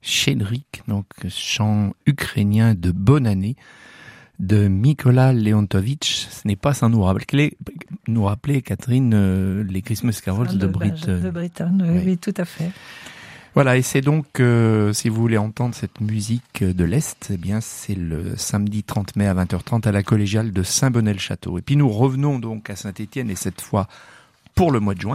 Chédrik, donc chant ukrainien de bonne année de Mikola Leontovitch. Ce n'est pas sans nous rappeler Catherine, les Christmas Carols de Britten, oui, tout à fait. Voilà, et c'est donc, si vous voulez entendre cette musique de l'Est, eh bien, c'est le samedi 30 mai à 20h30 à la collégiale de Saint-Bonnet-le-Château. Et puis nous revenons donc à Saint-Étienne, et cette fois pour le mois de juin.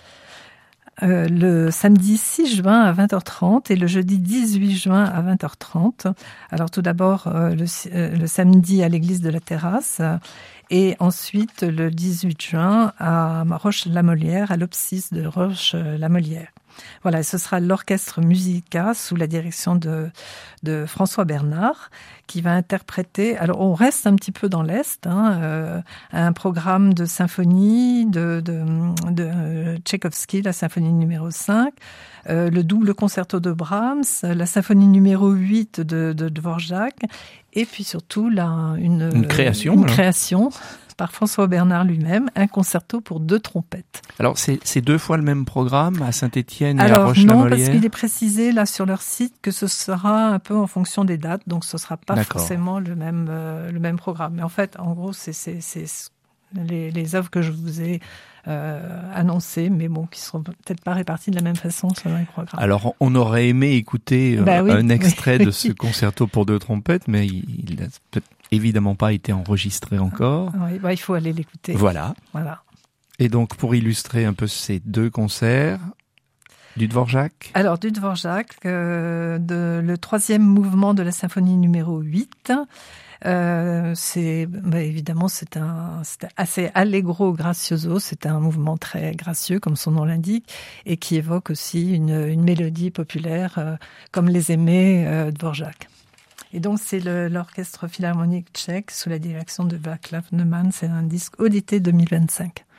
Le samedi 6 juin à 20h30 et le jeudi 18 juin à 20h30. Alors tout d'abord, le samedi à l'église de la Terrasse et ensuite le 18 juin à Roche-la-Molière, à l'Opsis de Roche-la-Molière. Voilà, ce sera l'orchestre Musica sous la direction de François Bernard qui va interpréter. Alors, on reste un petit peu dans l'Est, un programme de symphonie de Tchaïkovski, la symphonie numéro 5, le double concerto de Brahms, la symphonie numéro 8 de Dvorak, et puis surtout une création par François Bernard lui-même, un concerto pour 2 trompettes. Alors, c'est 2 fois le même programme à Saint-Étienne et à Roche-la-Molière? Non, parce qu'il est précisé là sur leur site que ce sera un peu en fonction des dates, donc ce sera pas forcément le même programme. Mais en fait, en gros, c'est les œuvres que je vous ai annoncées, mais bon, qui seront peut-être pas réparties de la même façon selon les programmes. Alors, on aurait aimé écouter un extrait de ce concerto pour 2 trompettes, mais il a peut-être évidemment pas été enregistré encore. Oui, il faut aller l'écouter. Voilà. Et donc, pour illustrer un peu ces 2 concerts, du Dvorak. Alors, du Dvorak, le 3e mouvement de la symphonie numéro 8. Évidemment, c'est assez allegro gracioso. C'est un mouvement très gracieux, comme son nom l'indique, et qui évoque aussi une mélodie populaire, comme les aimait Dvorak. Et donc, c'est l'orchestre philharmonique tchèque sous la direction de Václav Neumann. C'est un disque audité 2025.